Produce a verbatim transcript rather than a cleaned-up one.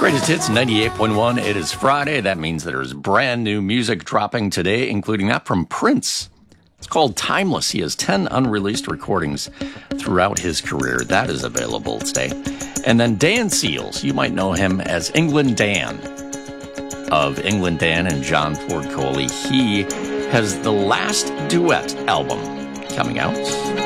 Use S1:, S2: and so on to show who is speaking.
S1: Greatest Hits ninety-eight point one. It is Friday. That means there's brand new music dropping today, including that from Prince. It's called Timeless. He has ten unreleased recordings throughout his career. That is available today. And then Dan Seals. You might know him as England Dan of England Dan and John Ford Coley. He has the Last Duet album coming out.